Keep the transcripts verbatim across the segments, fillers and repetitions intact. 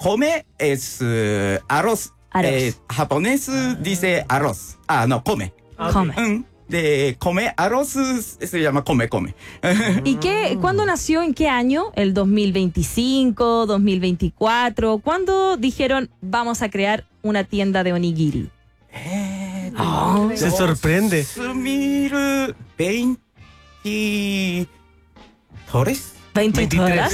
come es uh, arroz. Arroz. Eh, japonés uh, dice arroz. Ah, no, come. Ah, Come. Mm, de come arroz uh, se llama come, come. ¿Y qué, cuándo nació? ¿En qué año? ¿El dos mil veinticinco, dos mil veinticuatro? ¿Cuándo dijeron vamos a crear una tienda de onigiri? Eh, Ah, se sorprende. dos mil veinte... ¿Torres? veinte horas.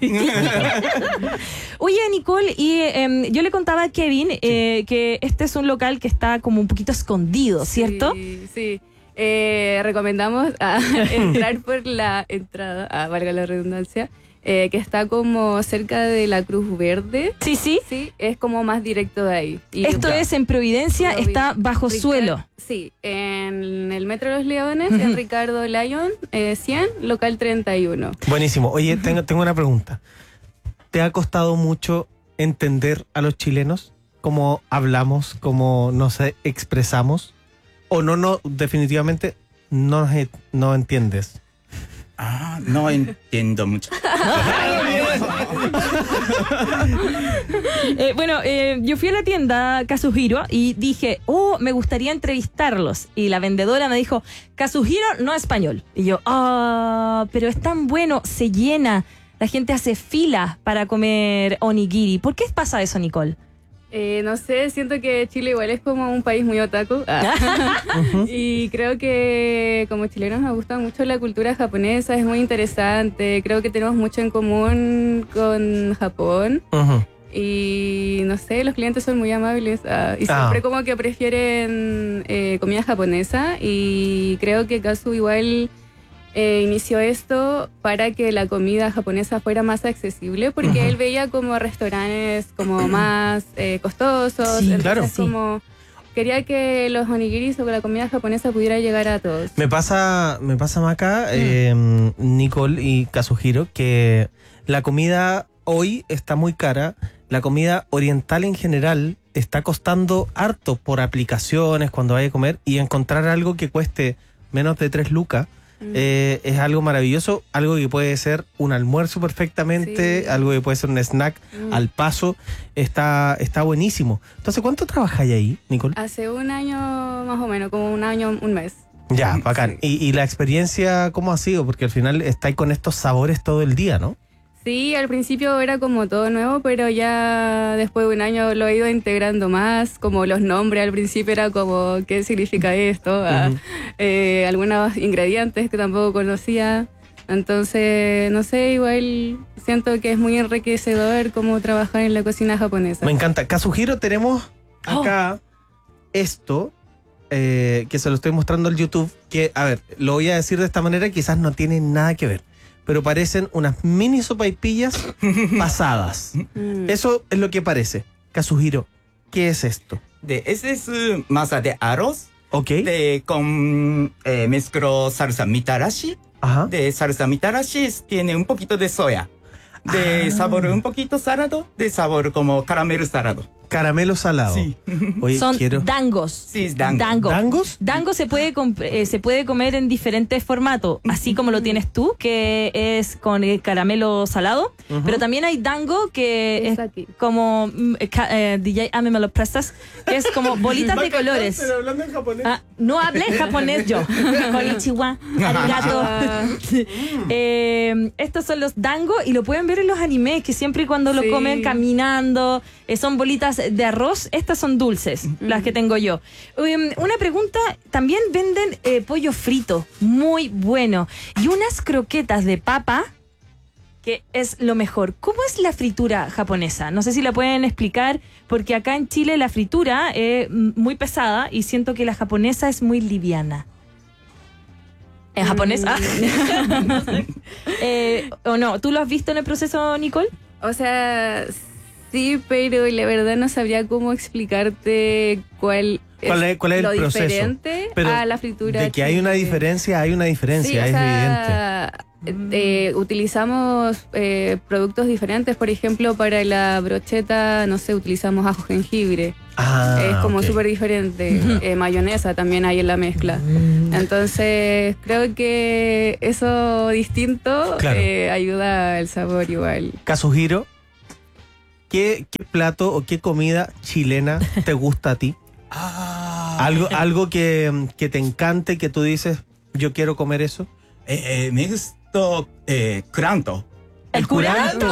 Oye, Nicole, y eh, yo le contaba a Kevin eh, que este es un local que está como un poquito escondido, ¿cierto? Sí, sí. Eh, recomendamos ah, entrar por la entrada, ah, valga la redundancia, eh, que está como cerca de la Cruz Verde. Sí, sí. Sí, es como más directo de ahí. Y Esto es en Providencia, Provi- está bajo Ricar- suelo. Sí, en el Metro Los Leones, Ujú. en Ricardo Lyon, eh, cien, local treinta y uno. Buenísimo. Oye, tengo, tengo una pregunta. ¿Te ha costado mucho entender a los chilenos? ¿Cómo hablamos? ¿Cómo nos eh, expresamos? ¿O no, no, definitivamente no, nos e- no entiendes? Ah, no entiendo mucho. Eh, bueno, eh, yo fui a la tienda Kazuhiro y dije, oh, me gustaría entrevistarlos. Y la vendedora me dijo, Kazuhiro no español. Y yo, ah, pero es tan bueno, se llena. La gente hace fila para comer onigiri. ¿Por qué pasa eso, Nicole? Eh, no sé, siento que Chile igual es como un país muy otaku. Ah. Y creo que como chilenos nos gusta mucho la cultura japonesa, es muy interesante. Creo que tenemos mucho en común con Japón. Ujú. Y no sé, los clientes son muy amables ah, y Ah. siempre como que prefieren eh, comida japonesa. Y creo que Kazu igual eh, inició esto para que la comida japonesa fuera más accesible, porque Ujú. él veía como restaurantes como más eh, costosos. Sí, entonces claro. Sí. como quería que los onigiris o la comida japonesa pudiera llegar a todos. Me pasa, me pasa Maca, eh, Nicole y Kazuhiro, que la comida hoy está muy cara. La comida oriental en general está costando harto por aplicaciones cuando vaya a comer, y encontrar algo que cueste menos de tres lucas Mm. eh, es algo maravilloso, algo que puede ser un almuerzo perfectamente, Sí. algo que puede ser un snack Mm. al paso, está, está buenísimo. Entonces, ¿cuánto trabajáis ahí, Nicole? Hace un año más o menos, como un año, un mes. Ya, bacán. Sí. Y, y la experiencia, ¿cómo ha sido? Porque al final estáis con estos sabores todo el día, ¿no? Sí, al principio era como todo nuevo, pero ya después de un año lo he ido integrando más, como los nombres al principio era como, ¿qué significa esto? Ah, Ujú. eh, algunos ingredientes que tampoco conocía. Entonces, no sé, igual siento que es muy enriquecedor como trabajar en la cocina japonesa. Me encanta. Kazuhiro, tenemos acá esto, eh, que se lo estoy mostrando al YouTube, que, a ver, lo voy a decir de esta manera, quizás no tiene nada que ver, pero parecen unas mini sopaipillas pasadas. Mm. Eso es lo que parece. Kazuhiro, ¿qué es esto? De, ese es uh, masa de arroz. ¿Ok? De, con eh, mezclo salsa mitarashi. Ajá. De salsa mitarashi es- tiene un poquito de soya. De Ah. sabor un poquito salado. De sabor como caramelo salado. Caramelo salado. Sí. Oye, Son quiero... dangos. Sí, es dango. Dango. ¿Dangos? Dango se puede, comp- eh, se puede comer en diferentes formatos, así como lo tienes tú, que es con eh, caramelo salado, Ujú. pero también hay dango que es Saki. como, mm, eh, ca- eh, D J, Ame me lo prestas, que es como bolitas de colores. hablando en japonés. Ah, no hablé japonés yo. Konnichiwa, arigato. Ah, Eh, estos son los dango y lo pueden ver en los animes, que siempre y cuando lo Sí. comen caminando, eh, son bolitas de arroz. Estas son dulces, las que tengo yo. Um, una pregunta, también venden eh, pollo frito, muy bueno, y unas croquetas de papa, que es lo mejor. ¿Cómo es la fritura japonesa? No sé si la pueden explicar, porque acá en Chile la fritura es mm, muy pesada y siento que la japonesa es muy liviana. ¿En japonés? Ah. No sé. Eh, ¿O no? ¿Tú lo has visto en el proceso, Nicole? O sea, sí, pero la verdad no sabría cómo explicarte cuál es, ¿Cuál es- cuál es el lo proceso? diferente Pero a la fritura. de que hay una chilena. diferencia, hay una diferencia, Sí, o es sea, eh, utilizamos eh, productos diferentes. Por ejemplo, para la brocheta, no sé, utilizamos ajo jengibre. Ah, es como ok. súper diferente. Eh, mayonesa también hay en la mezcla. Entonces, creo que eso distinto Claro. eh, ayuda al sabor igual. Kazuhiro, ¿qué, qué plato o qué comida chilena te gusta a ti? Ah, Algo, algo que, que te encante, que tú dices, yo quiero comer eso. eh, eh, me gustó eh, curanto. ¡El curanto!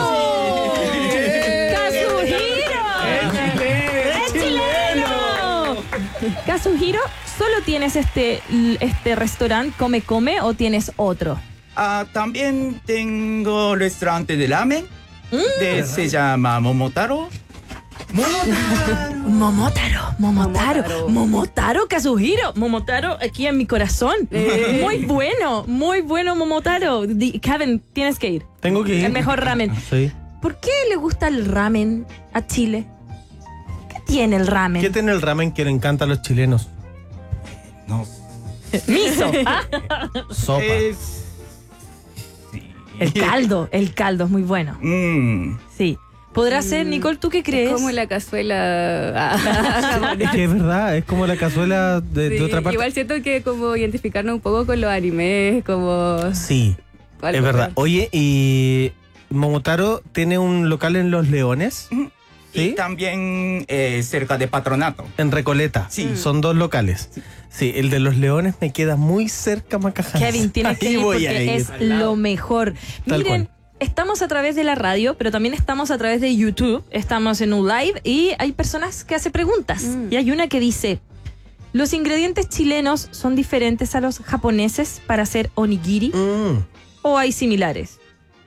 ¡Kazuhiro! ¡Es chileno! Kazuhiro, ¿solo tienes este, este restaurante Come Come o tienes otro? Ah, también tengo restaurante de ramen. De, se llama Momotaro. Momotaro. Momotaro, Momotaro, Momotaro. Momotaro, Kazuhiro, Momotaro aquí en mi corazón. Eh. Muy bueno, muy bueno Momotaro. Di- Kevin, tienes que ir. Tengo que ir. El mejor ramen. Sí. ¿Por qué le gusta el ramen a Chile? ¿Qué tiene el ramen? ¿Qué tiene el ramen que le encanta a los chilenos? No Miso. Ah, Sopa. es- sí. el caldo, el caldo es muy bueno. Mm. Sí. ¿Podrá ser, Nicole, tú qué crees? Como la cazuela. ah, Es que es verdad, es como la cazuela de, de sí, otra parte. igual siento que como identificarnos un poco con los animes, como... Sí, algo es verdad. así. Oye, y Momotaro tiene un local en Los Leones, Y ¿sí? también eh, cerca de Patronato. En Recoleta. Sí. Son dos locales. Sí, el de Los Leones me queda muy cerca, Macajans. Kevin, tienes que Ahí ir voy porque a ir. es lo mejor. Tal Miren, cual. estamos a través de la radio, pero también estamos a través de YouTube. Estamos en un live y hay personas que hacen preguntas. Mm. Y hay una que dice, ¿los ingredientes chilenos son diferentes a los japoneses para hacer onigiri Mm. o hay similares?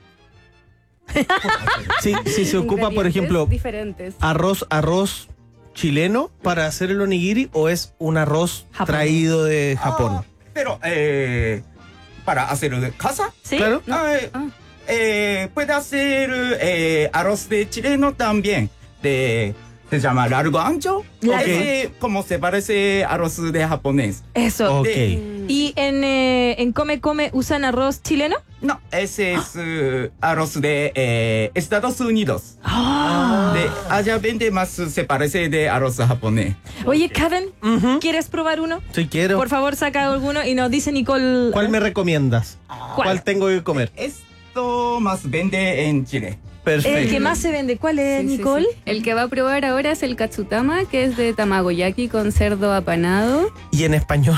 Sí, sí se ocupa, por Ingredientes ejemplo, diferentes. arroz, arroz chileno para hacer el onigiri o es un arroz Japonés. traído de Ah, Japón. pero eh, para hacer de casa, ¿Sí? Claro. ah, eh, Ah. eh, puede hacer eh, arroz de chileno también. De, se llama largo ancho. Largo Ese, como se parece arroz de japonés. Eso. Ok. de- ¿Y en, eh, en Come Come usan arroz chileno? No, ese es eh, arroz de eh, Estados Unidos. Ah. De allá vende más, se parece de arroz japonés. Oye, Kevin, Ujú. ¿quieres probar uno? Sí quiero. Por favor, saca alguno y nos dice Nicole. ¿Cuál me recomiendas? ¿Cuál? ¿Cuál tengo que comer? Esto más vende en Chile. Perfecto. El que más se vende, ¿cuál es, Sí, sí, Nicole? sí. El que va a probar ahora es el katsutama, que es de tamagoyaki con cerdo apanado. Y en español.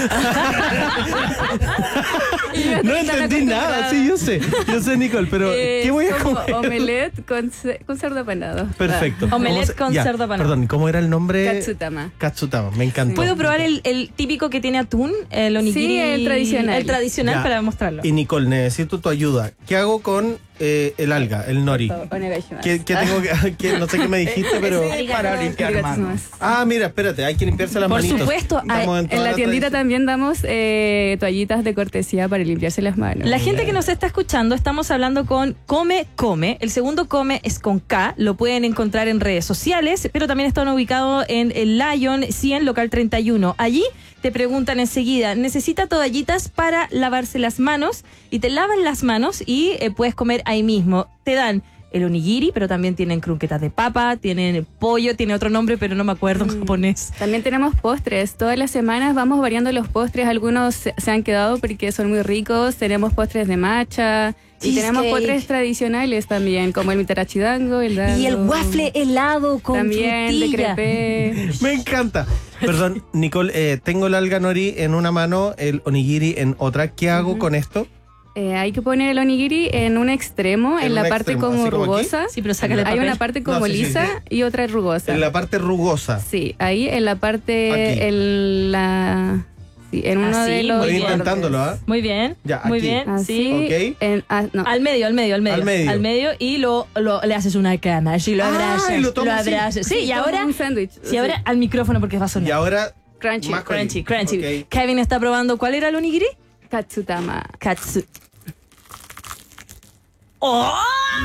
No Están entendí nada, acostumbrados. sí, yo sé. Yo sé, Nicole, pero Es ¿qué voy a como comer? omelette con, ce- con cerdo apanado. Perfecto. Ah. Omelette ¿Cómo se- con ya, cerdo apanado. Perdón, ¿cómo era el nombre? Katsutama. Katsutama, me encantó. ¿Puedo probar el, el típico que tiene atún? El onigiri. Sí, el tradicional. El tradicional Ya. para mostrarlo. Y Nicole, necesito tu ayuda. ¿Qué hago con eh, el alga, el nori? Onegaishimasu. ¿Qué, qué tengo que, que- no sé qué me dijiste, pero... Ese es para limpiar Arigato manos. gozaimasu. Ah, mira, espérate, hay que limpiarse las Por manitos. supuesto, Estamos hay- toda En la tiendita tradición. también damos eh, toallitas de cortesía para limpiarse las manos. La gente que nos está escuchando, estamos hablando con Come Come. El segundo Come es con K. Lo pueden encontrar en redes sociales, pero también están ubicados en el Lion cien, local treinta y uno. Allí te preguntan enseguida, ¿necesita toallitas para lavarse las manos? Y te lavan las manos y eh, puedes comer ahí mismo. Te dan el onigiri, pero también tienen croquetas de papa, tienen pollo, tiene otro nombre, pero no me acuerdo en japonés. También tenemos postres. Todas las semanas vamos variando los postres. Algunos se se han quedado porque son muy ricos. Tenemos postres de matcha. Y tenemos Cheesecake. postres tradicionales también, como el mitarachidango, el dango. Y el waffle helado con También de frutilla. crepé. Me encanta. Perdón, Nicole, eh, tengo el alga nori en una mano, el onigiri en otra. ¿Qué hago con esto? Eh, hay que poner el onigiri en un extremo, En en, la un parte extremo, como así como aquí. rugosa. Sí, pero sácale el Hay papel. una parte como No, sí, sí, lisa sí. y otra rugosa. En la parte rugosa. Sí, ahí en la parte, Aquí. en la, sí, en uno Así, de los. muy Estoy bien. intentándolo, ¿ah? Muy bien, Ya, muy aquí. bien, Así, sí. Ok. en- ah, no. Al medio, al medio, al medio. Al medio. y lo, lo- le haces una cama. Y lo Ah, abrazas. y lo tomo así. abrazas. Sí, y Como ahora. un sándwich. Sí, ahora al micrófono porque va a sonar. Y ahora, Crunchy. más Crunchy, crunchy. Ok. Kevin está probando. ¿Cuál era el onigiri? Katsutama. Katsu. ¡Oh!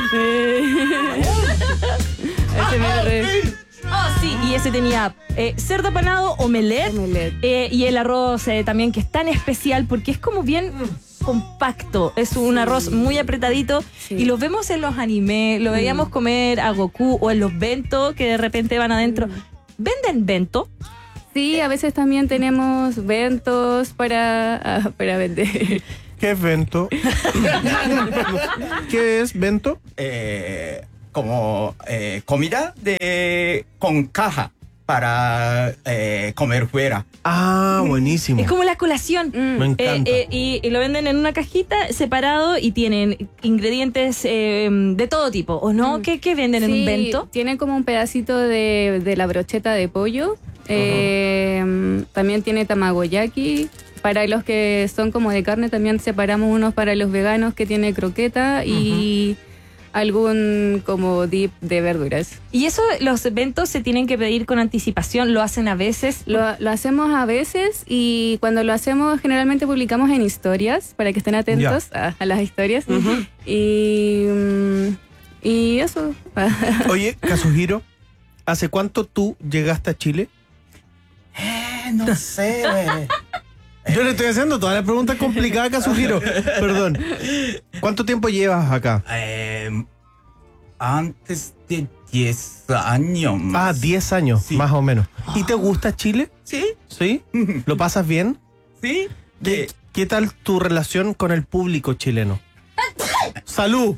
Ese me re- Oh, sí. Y ese tenía eh, cerdo apanado, omelette. Omelette. eh, y el arroz eh, también, que es tan especial porque es como bien compacto. Es un arroz muy apretadito. Sí. Y lo vemos en los animes. Lo veíamos comer a Goku o en los bento que de repente van adentro. ¿Venden bento? Sí, a veces también tenemos ventos para, ah, para vender. ¿qué es vento? ¿Qué es vento? Eh, como eh, comida de, con caja para eh, comer fuera. Ah, buenísimo. Es como la colación. Me Eh, encanta. eh, y, y lo venden en una cajita separado y tienen ingredientes eh, de todo tipo, ¿o no? Mm. ¿Qué, qué venden en Sí, un bento? tiene como un pedacito de, de la brocheta de pollo. Eh, también tiene tamagoyaki. Para los que son como de carne, también separamos unos para los veganos que tiene croqueta y algún como dip de verduras. Y eso, los eventos se tienen que pedir con anticipación, lo hacen a veces. Lo, lo hacemos a veces y cuando lo hacemos generalmente publicamos en historias para que estén atentos a, a las historias. Y, mm, y eso. Oye, Kazuhiro, ¿hace cuánto tú llegaste a Chile? Eh, no sé. Yo le estoy haciendo todas las preguntas complicadas, Kazuhiro. Perdón. ¿Cuánto tiempo llevas acá? Eh, antes de diez años Ah, más. diez años, Sí. más o menos. ¿Y te gusta Chile? ¿Sí? ¿Sí? ¿Lo pasas bien? ¿Sí? ¿Qué, Eh, qué tal tu relación con el público chileno? ¡Salud!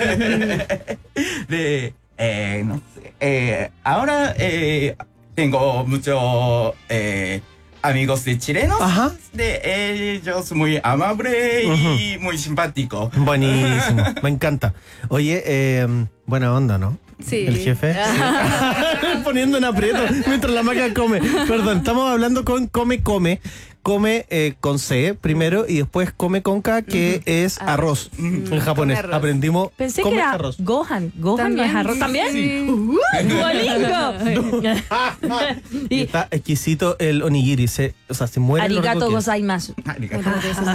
de, eh, no sé. Eh, ahora eh, tengo muchos eh, amigos de chilenos. Ajá. De ellos muy amables y muy simpáticos. Buenísimo, me encanta. Oye, eh, buena onda, ¿no? Sí. El jefe. Poniendo en aprieto mientras la maca come. Perdón, estamos hablando con Come Come. Come eh, con C primero y después come con K, que es arroz en japonés. Come arroz. Aprendimos. Pensé come que era arroz. Gohan. Gohan no es arroz también. Sí. ¡Uh! ¡Duolingo! Y Y está exquisito el onigiri. Se, o sea, se muere. arigato gozaimasu. Arigato.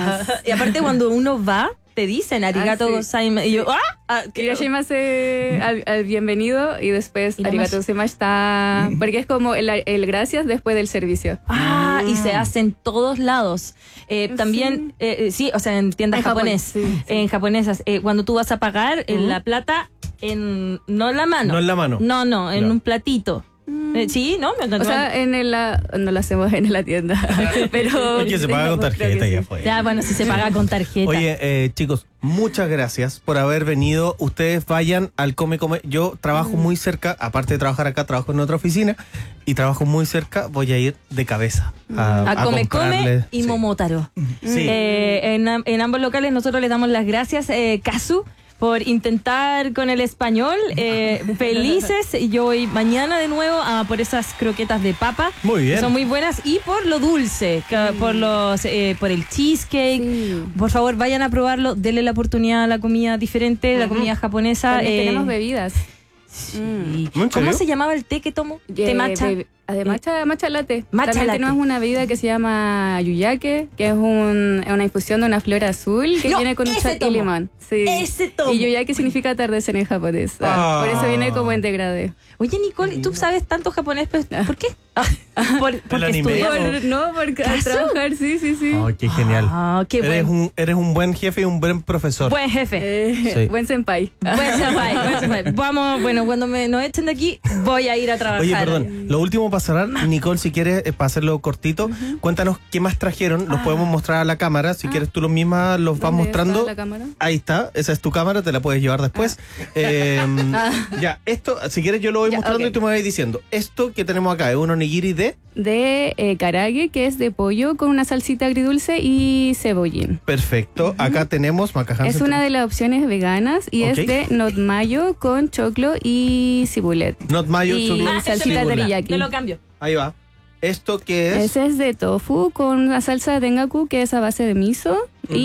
Y aparte cuando uno va, te dicen arigato Ah, sí. gozaimasu. Y yo, ¡ah! ah ¿qué? Irashaimase al, al bienvenido y después Y la arigato gozaimashita, porque es como el, el gracias después del servicio. Ah, y se hace en todos lados. Eh, también, eh, eh, sí, o sea, en tiendas En Japón, japonés, sí, sí. en japonesas, eh, cuando tú vas a pagar en la plata, en no en la mano. No en la mano. No, no, en Ya. un platito. Eh, sí, ¿no? Me- O sea, en el, la, no lo hacemos en la tienda, pero... Es que se paga con creo que tarjeta, sí. ya fue. ya, bueno, si se paga con tarjeta. Oye, eh, chicos, muchas gracias por haber venido. Ustedes vayan al Come Come. Yo trabajo muy cerca, aparte de trabajar acá, trabajo en otra oficina y trabajo muy cerca. Voy a ir de cabeza a, a Come Come comprarle- y sí. Momotaro. Sí. Eh, en, am- en ambos locales nosotros les damos las gracias, eh, Kazu, por intentar con el español. Eh, felices. Yo voy mañana de nuevo a por esas croquetas de papa. Muy bien. Que son muy buenas. Y por lo dulce, que- por los eh, por el cheesecake. Sí. Por favor, vayan a probarlo. Denle la oportunidad a la comida diferente, la comida japonesa. También eh, tenemos bebidas. sí. ¿En ¿Cómo serio? se llamaba el té que tomo? Eh, ¿Té matcha? bebe- De matcha, matcha latte. Matcha También latte. tenemos una bebida que se llama yuyake, que es un, una infusión de una flor azul que Yo viene con un ese chat y tomo. limón. Sí. Ese tomo. Y yuyake significa atardecer en japonés. Ah. Por eso viene como en degradé. Oye, Nicole, ¿tú sabes tanto japonés? Pues, ¿por qué? Por, porque anime. estudiamos. Por- no, porque al ¿Caso? trabajar, sí, sí, sí. Ay, qué genial. Ah, qué eres, buen, un, eres un buen jefe y un buen profesor. buen jefe. Eh, Sí. Buen senpai. Buen senpai, buen senpai. Vamos, bueno, cuando me, nos echen de aquí, voy a ir a trabajar. Oye, perdón, lo último para cerrar, Nicole, si quieres, eh, para hacerlo cortito, cuéntanos qué más trajeron, los podemos mostrar a la cámara, si quieres tú los mismas los vas ¿Dónde mostrando. está la cámara? Ahí está, esa es tu cámara, te la puedes llevar después. Eh, Ya, esto, si quieres yo lo voy Ya, mostrando ok. y tú me vas diciendo, esto que tenemos acá es un onigiri de... De eh, karage, que es de pollo con una salsita agridulce y cebollín. Perfecto, acá tenemos macajan. Es una de las opciones veganas y Ok. es de not mayo con choclo y cibulet. Not mayo, y choclo, Ah, ese salsita me gusta. teriyaki. Te lo cambio. Ahí va. ¿Esto qué es? Ese es de tofu con una salsa de dengaku que es a base de miso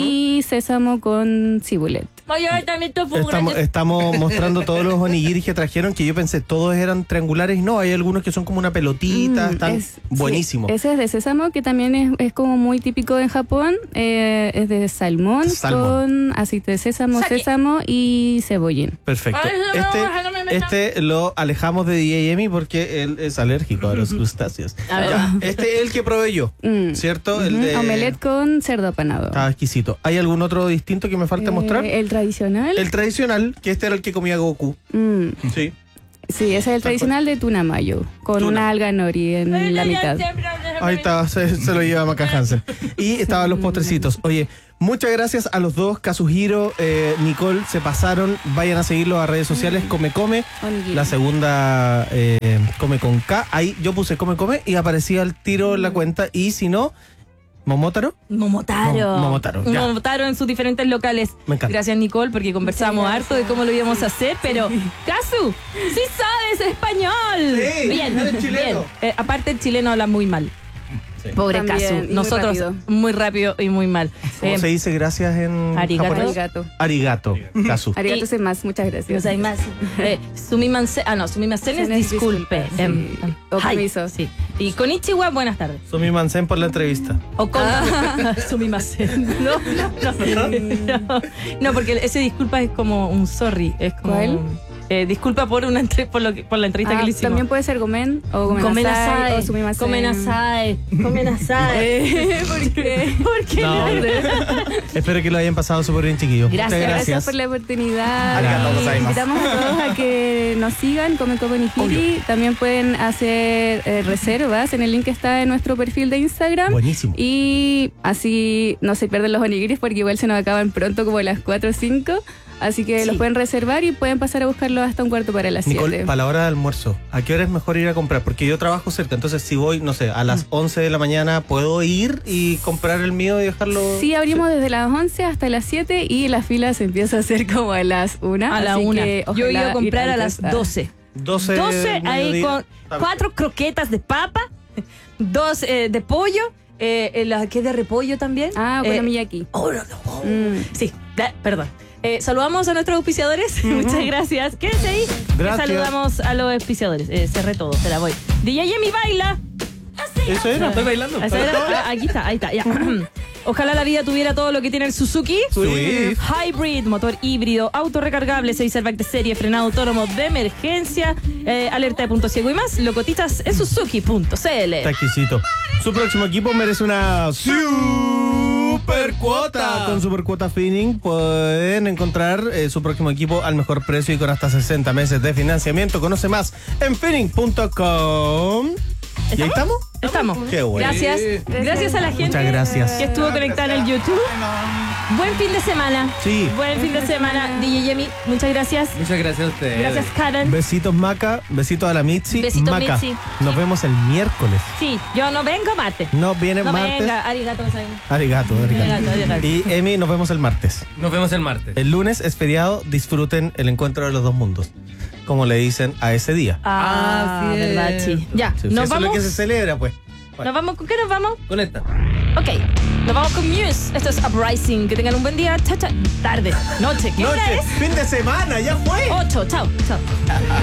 y sésamo con cibulet. Voy a ver también tofu. Estamos, gracias. estamos mostrando todos los onigiris que trajeron, que yo pensé todos eran triangulares y no, hay algunos que son como una pelotita, Mm, están es- buenísimos. sí, ese es de sésamo, que también es, es como muy típico en Japón. Eh, es de salmón, Salmón. con aceite de sésamo, Sake. sésamo y cebollín. Perfecto. Ay, no, Este, no me metas. este lo alejamos de D J Emi porque él es alérgico a los crustáceos. A ver. Ya, este es el que probé yo, Mm. ¿cierto? El Ujú, de... Omelette con cerdo apanado. Estaba exquisito. ¿Hay algún otro distinto que me falta Eh, mostrar? El tradicional. El tradicional, que este era el que comía Goku. Mm, Sí. sí, ese es el tradicional de tuna mayo, con Tuna. una alga nori en la mitad. ahí está, se, se lo lleva Maca Hansen. Y estaban los postrecitos. Oye, muchas gracias a los dos, Kazuhiro, eh, Nicole, se pasaron. Vayan a seguirlo a redes sociales, Come Come. Onigiri. La segunda, eh, Come con K. Ahí yo puse Come Come y aparecía el tiro en la cuenta. Y si no, Momotaro. Momotaro. Mo- Momotaro, ya. Momotaro en sus diferentes locales. Me encanta. Gracias, Nicole, porque conversamos Muchas harto de cómo lo íbamos a hacer, pero Casu, sí sabes español. Sí, bien, eres chileno. bien. Eh, aparte el chileno habla muy mal. Sí. Pobre También, Casu. y muy Nosotros rápido. muy rápido y muy mal. ¿Cómo Eh, se dice gracias en Arigato. japonés? Arigato. Arigato, Kazu. Arigato Y- más, muchas gracias. no sé, hay más. Eh, sumimanse, ah no, sumimasen es Sen es disculpe. disculpa, Em, sí. em, O hi, permiso. sí. Y konnichiwa, buenas tardes. Sumi Mansen por la entrevista. O con sumimasen. No, no, no. No, porque ese disculpa es como un sorry. Es como, ¿Cuál? Eh, disculpa por una entre- por, lo que- por la entrevista Ah, que le hicimos. también puede ser gomen o gomen Come nasai, nasai, o sumimasen. come nasai, come nasai. ¿Por qué? ¿Por qué No. no? Espero que lo hayan pasado súper bien, chiquillos. Gracias, Muchas Gracias gracias. por la oportunidad. Arigato Y gozaimasu. invitamos a todos a que nos sigan, Come Come Nigiri. También pueden hacer eh, reservas en el link que está en nuestro perfil de Instagram. Buenísimo. Y así no se pierden los onigiris porque igual se nos acaban pronto como a las cuatro o cinco. Así que Sí. los pueden reservar y pueden pasar a buscarlos hasta un cuarto para las Nicole, siete. para la hora de almuerzo, ¿a qué hora es mejor ir a comprar? Porque yo trabajo cerca, entonces si voy, no sé, a las once de la mañana, ¿puedo ir y comprar el mío y dejarlo? Sí, abrimos desde las once hasta las siete y la fila se empieza a hacer como a las una. A la así una. que Yo ojalá iba a ir comprar a antes. las Ah. doce. doce. doce ahí mediodía. con Está bien. cuatro croquetas de papa, dos eh, de pollo, eh, eh, la que de repollo también. Ah, Eh, okonomiyaki. oh, no, no. Mm. Sí, da- perdón. Eh, saludamos a nuestros auspiciadores. Muchas gracias. Quédense ahí. Gracias. Saludamos a los auspiciadores. Eh, cerré todo, se la voy. D J Yemi baila. Eso era. Estoy bailando. Esa era- ah, aquí está, ahí está. Ya. Ojalá la vida tuviera todo lo que tiene el Suzuki. Swift. Hybrid, motor híbrido, auto recargable, seis airbags de serie, frenado autónomo de emergencia, eh, alerta de punto ciego y más. Lo cotizas en suzuki punto c l. Está exquisito. Su próximo equipo merece una super cuota. Con super cuota Finning pueden encontrar eh, su próximo equipo al mejor precio y con hasta sesenta meses de financiamiento. Conoce más en finning punto com. ¿Y ahí estamos? Estamos. Qué bueno. Gracias. Gracias a la gente Muchas gracias. que estuvo conectada en el YouTube. Buen fin de semana. Sí. Buen fin de semana, D J Yemi. Muchas gracias. Muchas gracias a ustedes. Gracias, Karen. Besitos Maca, besitos a la Mitzi. Besitos, Maca, Mitzi. nos vemos el miércoles. Sí, yo no vengo martes. No viene No martes. venga, arigato, gozaimasu. Arigato, arigato. Arigato, arigato. Y Emi, nos vemos el martes. Nos vemos el martes. El lunes es feriado, disfruten el encuentro de los dos mundos, como le dicen a ese día. Ah, Ah, verdad, cierto. sí. Ya, Sí, nos eso es lo vamos. que se celebra, pues. ¿Nos vamos con qué nos vamos? Con esta. Ok, nos vamos con Muse. Esto es Uprising. Que tengan un buen día. Chao, chao. Tarde, noche. ¿Qué hora Noche, es? fin de semana, ya fue. Ocho. Chao, chao.